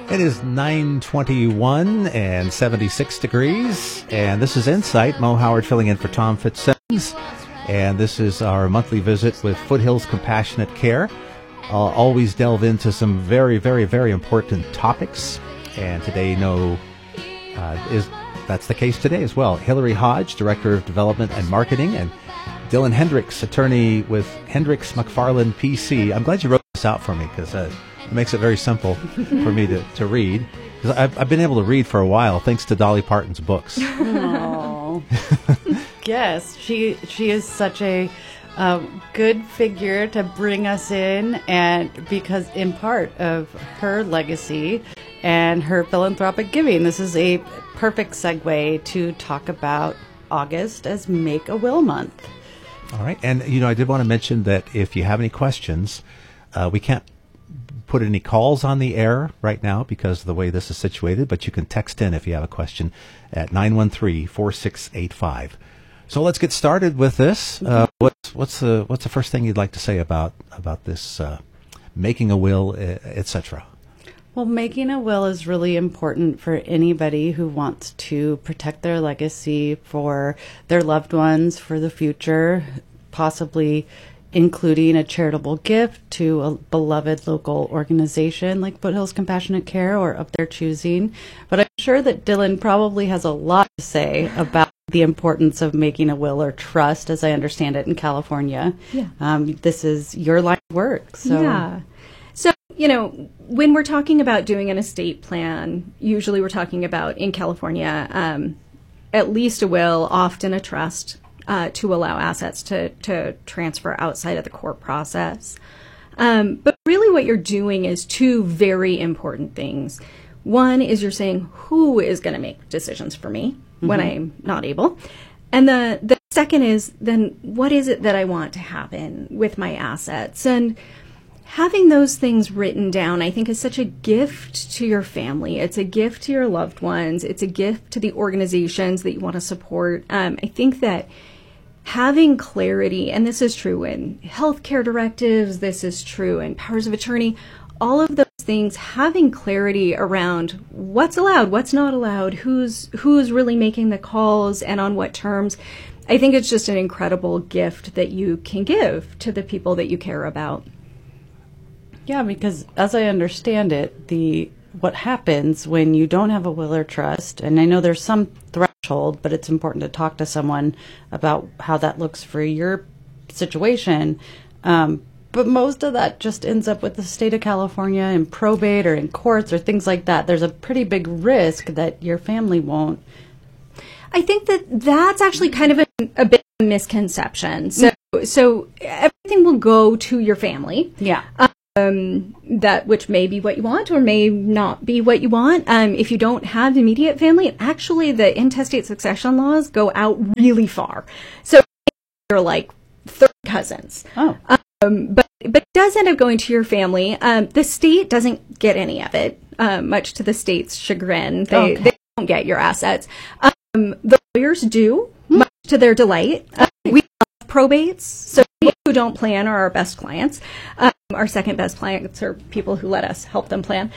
It is 9:21 and 76 degrees, and this is Insight. Mo Howard filling in for Tom Fitzsimmons, and this is our monthly visit with Foothills Compassionate Care. I'll always delve into some very, very, very important topics, and today, that's the case today as well. Hillary Hodge, Director of Development and Marketing, and Dylan Hendricks, attorney with Hendricks McFarland PC. I'm glad you wrote this out for me because it makes it very simple for me to read. Because I've been able to read for a while thanks to Dolly Parton's books. Oh, yes, she is such a good figure to bring us in, and because in part of her legacy and her philanthropic giving, this is a perfect segue to talk about August as Make a Will Month. All right, and I did want to mention that if you have any questions, we can't put any calls on the air right now because of the way this is situated, but you can text in if you have a question at 913-4685. So let's get started with this. What's the first thing you'd like to say about this making a will, etc.? Well, making a will is really important for anybody who wants to protect their legacy for their loved ones, for the future, possibly including a charitable gift to a beloved local organization like Foothills Compassionate Care or of their choosing. But I'm sure that Dylan probably has a lot to say about the importance of making a will or trust, as I understand it in California. Yeah. This is your line of work. So. Yeah. So, when we're talking about doing an estate plan, usually we're talking about, in California, at least a will, often a trust, to allow assets to transfer outside of the court process. But really what you're doing is two very important things. One is you're saying, who is going to make decisions for me when I'm not able? And the second is, then what is it that I want to happen with my assets? And having those things written down, I think, is such a gift to your family. It's a gift to your loved ones. It's a gift to the organizations that you want to support. I think that having clarity, and this is true in healthcare directives, this is true in powers of attorney, all of those things, having clarity around what's allowed, what's not allowed, who's really making the calls and on what terms, I think it's just an incredible gift that you can give to the people that you care about. Yeah, because as I understand it, what happens when you don't have a will or trust, and I know there's some threshold, but it's important to talk to someone about how that looks for your situation. But most of that just ends up with the state of California in probate or in courts or things like that. There's a pretty big risk that your family won't. I think that's actually kind of a bit of a misconception. So everything will go to your family. Yeah. That which may be what you want or may not be what you want. If you don't have immediate family, actually the intestate succession laws go out really far. So you're like third cousins. Oh. But it does end up going to your family. The state doesn't get any of it, much to the state's chagrin. They don't get your assets. The lawyers do, much to their delight. We love probates, so people who don't plan are our best clients. Our second best clients are people who let us help them plan.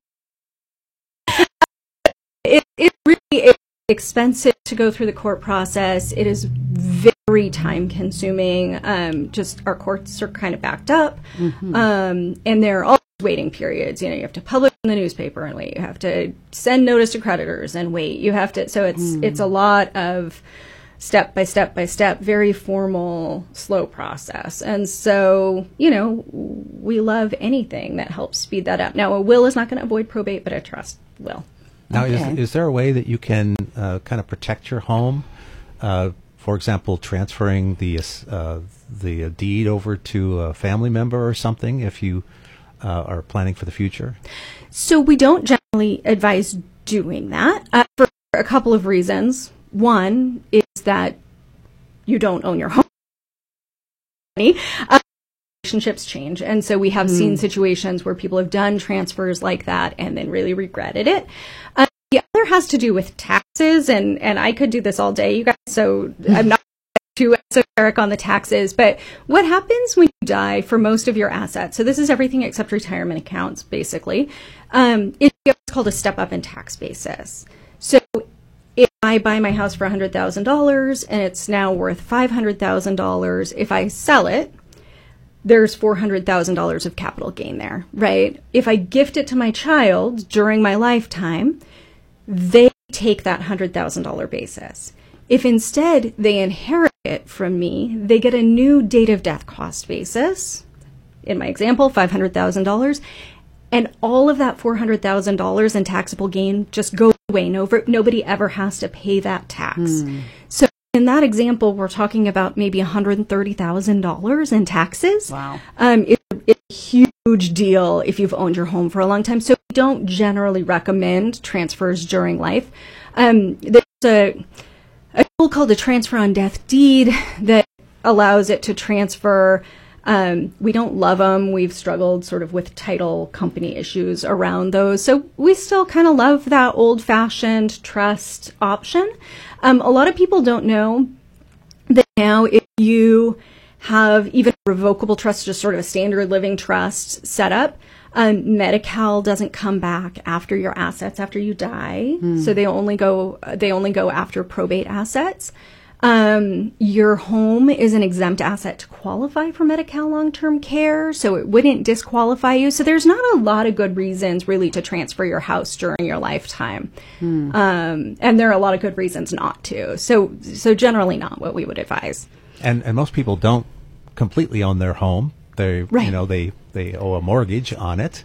It really is expensive to go through the court process. It is very time consuming. Just our courts are kind of backed up. And there are always waiting periods. You have to publish in the newspaper and wait. You have to send notice to creditors and wait. You have to, so it's a lot of step by step by step, very formal, slow process. And so, we love anything that helps speed that up. Now, a will is not going to avoid probate, but a trust will. Now, is there a way that you can kind of protect your home? For example, transferring the deed over to a family member or something if you are planning for the future? So we don't generally advise doing that for a couple of reasons. One is that you don't own your home. Relationships change. And so we have seen situations where people have done transfers like that and then really regretted it. The other has to do with taxes, and I could do this all day, you guys, so I'm not too esoteric on the taxes, but what happens when you die for most of your assets? So this is everything except retirement accounts, basically. It's what's called a step up in tax basis. So if I buy my house for $100,000 and it's now worth $500,000, if I sell it, there's $400,000 of capital gain there, right? If I gift it to my child during my lifetime, they take that $100,000 basis. If instead they inherit it from me, they get a new date of death cost basis. In my example, $500,000. And all of that $400,000 in taxable gain just goes away. Nobody ever has to pay that tax. So in that example, we're talking about maybe $130,000 in taxes. Wow. It's a huge deal if you've owned your home for a long time. So we don't generally recommend transfers during life. There's a tool called a transfer on death deed that allows it to transfer. We don't love them. We've struggled sort of with title company issues around those. So we still kind of love that old-fashioned trust option. A lot of people don't know that now if you have even a revocable trust, just sort of a standard living trust set up, Medi-Cal doesn't come back after your assets after you die. So they only go after probate assets. Your home is an exempt asset to qualify for Medi-Cal long-term care, so it wouldn't disqualify you. So there's not a lot of good reasons really to transfer your house during your lifetime. And there are a lot of good reasons not to. So generally not what we would advise. And most people don't completely own their home. They Right. They owe a mortgage on it.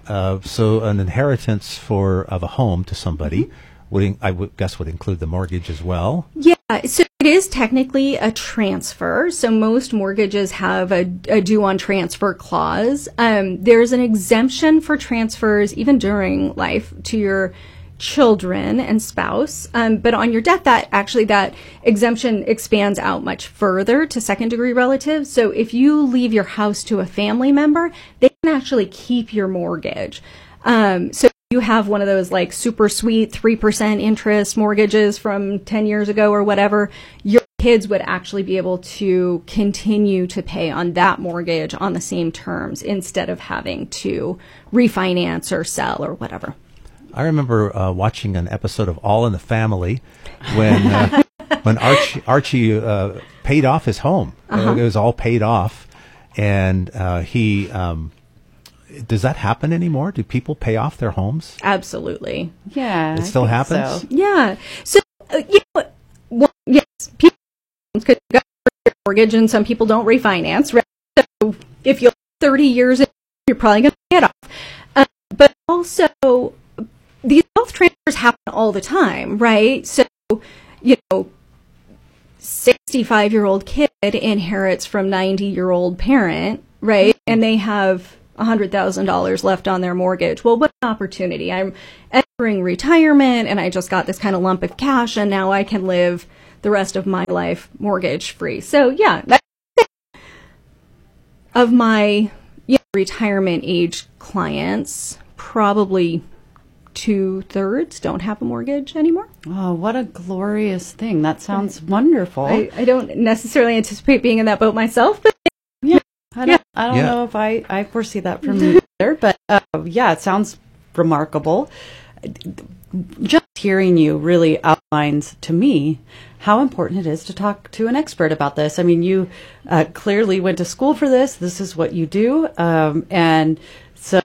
So an inheritance of a home to somebody I would guess would include the mortgage as well. Yeah, so it is technically a transfer. So most mortgages have a due on transfer clause. There's an exemption for transfers even during life to your children and spouse. But on your death, that exemption expands out much further to second degree relatives. So if you leave your house to a family member, they can actually keep your mortgage. So you have one of those like super sweet 3% interest mortgages from 10 years ago or whatever, your kids would actually be able to continue to pay on that mortgage on the same terms instead of having to refinance or sell or whatever. I remember watching an episode of All in the Family when Archie paid off his home. It was all paid off, and he. Does that happen anymore? Do people pay off their homes? Absolutely. Yeah. It still happens? So. Yeah. So, yes, people could go for your mortgage and some people don't refinance. Right? So if you're 30 years, you're probably going to pay it off. But also, these wealth transfers happen all the time, right? So, 65-year-old kid inherits from 90-year-old parent, right? And they have $100,000 left on their mortgage. Well, what an opportunity. I'm entering retirement and I just got this kind of lump of cash and now I can live the rest of my life mortgage free. So yeah, of my retirement age clients, probably 2/3 don't have a mortgage anymore. Oh, what a glorious thing. That sounds wonderful. I don't necessarily anticipate being in that boat myself, but I don't know if I foresee that from you either, but it sounds remarkable. Just hearing you really outlines to me how important it is to talk to an expert about this. I mean, you clearly went to school for this. This is what you do. And so,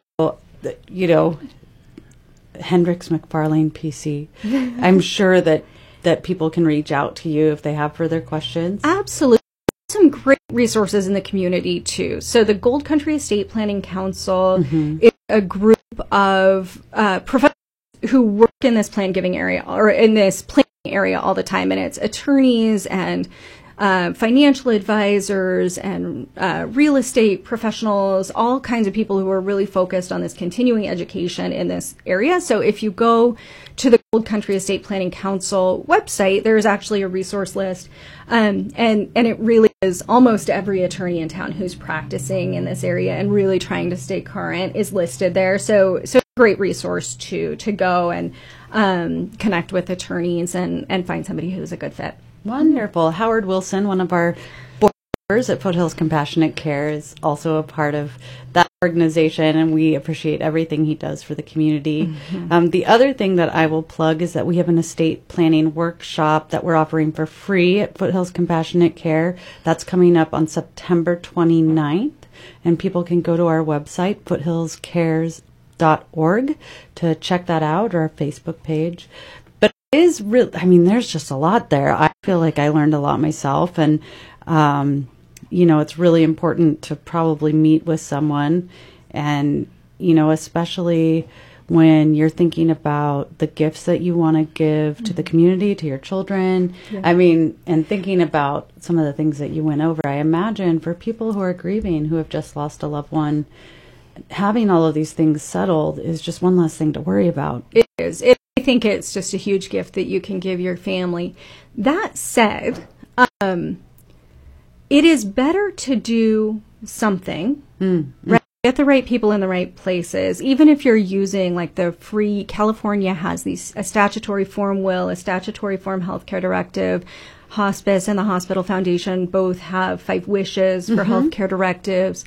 Hendricks McFarlane PC, I'm sure that people can reach out to you if they have further questions. Absolutely. Some great resources in the community too. So the Gold Country Estate Planning Council is a group of professionals who work in this plan giving area or in this planning area all the time, and it's attorneys and financial advisors and real estate professionals, all kinds of people who are really focused on this continuing education in this area. So if you go to the Gold Country Estate Planning Council website, there's actually a resource list. And it really is almost every attorney in town who's practicing in this area and really trying to stay current is listed there. So a great resource to go and connect with attorneys and find somebody who's a good fit. Wonderful. Howard Wilson, one of our board members at Foothills Compassionate Care, is also a part of that organization, and we appreciate everything he does for the community. Mm-hmm. The other thing that I will plug is that we have an estate planning workshop that we're offering for free at Foothills Compassionate Care. That's coming up on September 29th, and people can go to our website, foothillscares.org, to check that out, or our Facebook page. But it is real. I mean, there's just a lot there. I feel like I learned a lot myself, and it's really important to probably meet with someone, and especially when you're thinking about the gifts that you want to give to the community, to your children. Yeah. I mean, and thinking about some of the things that you went over, I imagine for people who are grieving, who have just lost a loved one, having all of these things settled is just one less thing to worry about. It is. I think it's just a huge gift that you can give your family. That said, it is better to do something, right? Get the right people in the right places. Even if you're using like the free, California has a statutory form will, a statutory form healthcare directive. Hospice and the Hospital Foundation both have 5 wishes for healthcare directives.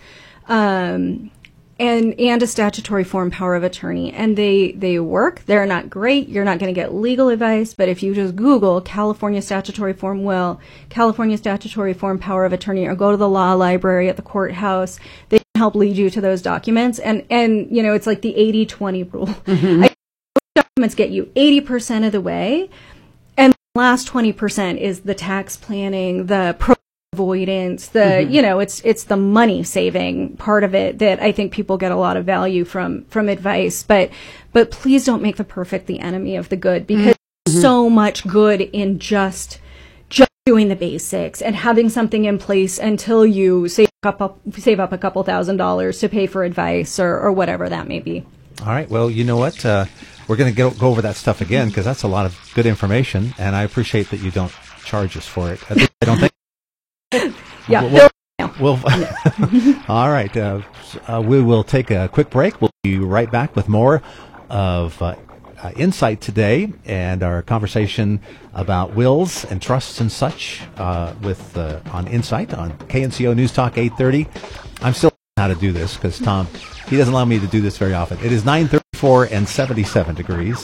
And a statutory form power of attorney. And they work. They're not great. You're not going to get legal advice, but if you just Google California statutory form will, California statutory form power of attorney, or go to the law library at the courthouse, they can help lead you to those documents. And it's like the 80-20 rule. Those documents get you 80% of the way, and the last 20% is the tax planning, the avoidance, it's the money saving part of it that I think people get a lot of value from advice. But please don't make the perfect the enemy of the good, because there's so much good in just doing the basics and having something in place until you save up a couple $1,000s to pay for advice or whatever that may be. All right. Well, you know what? We're going to go over that stuff again, because that's a lot of good information, and I appreciate that you don't charge us for it. I don't think. Yeah. We'll all right. We will take a quick break. We'll be right back with more of Insight today, and our conversation about wills and trusts and such on Insight on KNCO News Talk 830. I'm still learning how to do this, because Tom, he doesn't allow me to do this very often. It is 9:34 and 77 degrees.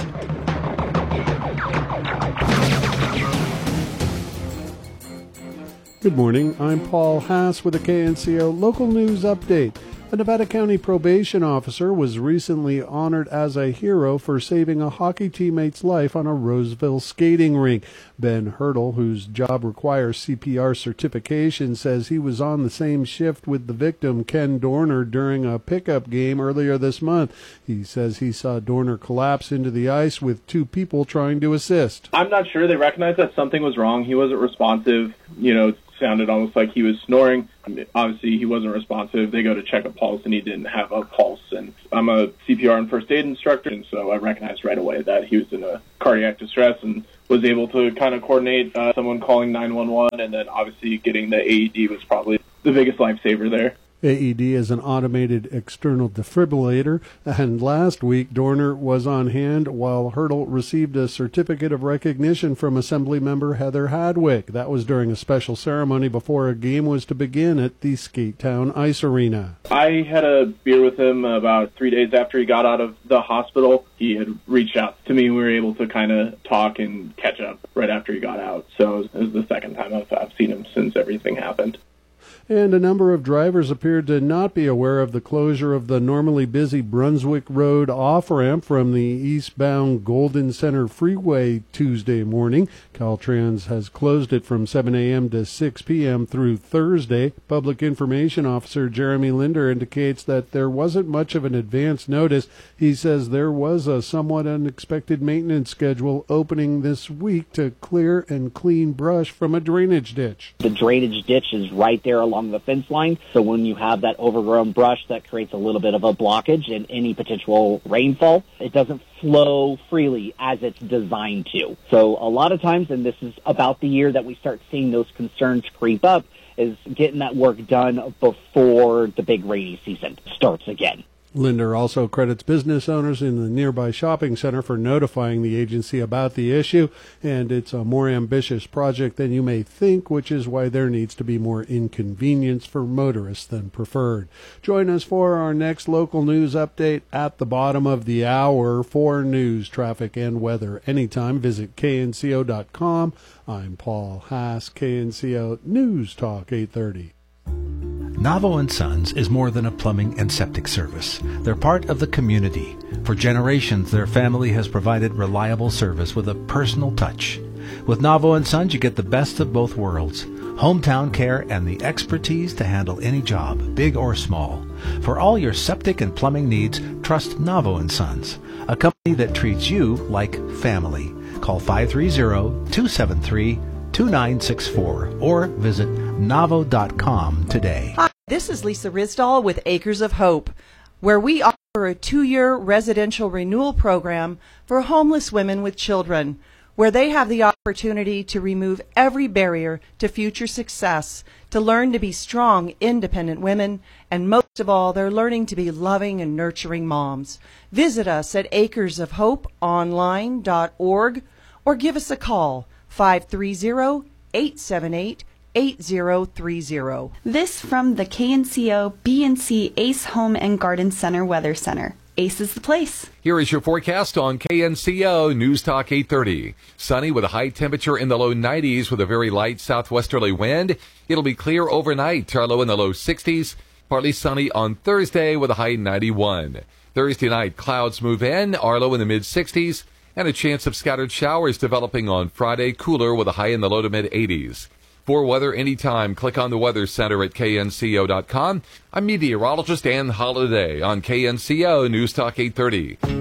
Good morning, I'm Paul Haas with a KNCO local news update. A Nevada County probation officer was recently honored as a hero for saving a hockey teammate's life on a Roseville skating rink. Ben Hurdle, whose job requires CPR certification, says he was on the same shift with the victim, Ken Dorner, during a pickup game earlier this month. He says he saw Dorner collapse into the ice with 2 people trying to assist. I'm not sure. They recognized that something was wrong. He wasn't responsive. It sounded almost like he was snoring. Obviously, he wasn't responsive. They go to check a pulse, and he didn't have a pulse. And I'm a CPR and first aid instructor, and so I recognized right away that he was in a cardiac distress and was able to kind of coordinate someone calling 911, and then obviously getting the AED was probably the biggest lifesaver there. AED is an automated external defibrillator, and last week Dorner was on hand while Hurdle received a certificate of recognition from Assemblymember Heather Hadwick. That was during a special ceremony before a game was to begin at the Skatetown Ice Arena. I had a beer with him about 3 days after he got out of the hospital. He had reached out to me. We were able to kind of talk and catch up right after he got out. So it was the second time I've seen him since everything happened. And a number of drivers appeared to not be aware of the closure of the normally busy Brunswick Road off-ramp from the eastbound Golden Center Freeway Tuesday morning. Caltrans has closed it from 7 a.m. to 6 p.m. through Thursday. Public Information Officer Jeremy Linder indicates that there wasn't much of an advance notice. He says there was a somewhat unexpected maintenance schedule opening this week to clear and clean brush from a drainage ditch. The drainage ditch is right there along the fence line, so when you have that overgrown brush, that creates a little bit of a blockage in any potential rainfall. It doesn't flow freely as it's designed to. So a lot of times, and this is about the year that we start seeing those concerns creep up, is getting that work done before the big rainy season starts again. Linder also credits business owners in the nearby shopping center for notifying the agency about the issue, and it's a more ambitious project than you may think, which is why there needs to be more inconvenience for motorists than preferred. Join us for our next local news update at the bottom of the hour. For news, traffic, and weather anytime, visit knco.com. I'm Paul Haas, KNCO News Talk 830. Navo & Sons is more than a plumbing and septic service. They're part of the community. For generations, their family has provided reliable service with a personal touch. With Navo & Sons, you get the best of both worlds. Hometown care and the expertise to handle any job, big or small. For all your septic and plumbing needs, trust Navo & Sons, a company that treats you like family. Call 530-273-2964 or visit navo.com today. Hi, this is Lisa Risdall with Acres of Hope, where we offer a 2-year residential renewal program for homeless women with children, where they have the opportunity to remove every barrier to future success, to learn to be strong, independent women, and most of all, they're learning to be loving and nurturing moms. Visit us at acresofhopeonline.org or give us a call, 530-878-8030. This from the KNCO BNC Ace Home and Garden Center Weather Center. Ace is the place. Here is your forecast on KNCO News Talk 830. Sunny with a high temperature in the low 90s with a very light southwesterly wind. It'll be clear overnight, our low in the low 60s. Partly sunny on Thursday with a high 91. Thursday night, clouds move in, our low in the mid 60s. And a chance of scattered showers developing on Friday, cooler with a high in the low to mid 80s. For weather anytime, click on the Weather Center at knco.com. I'm meteorologist Ann Holiday on KNCO News Talk 830.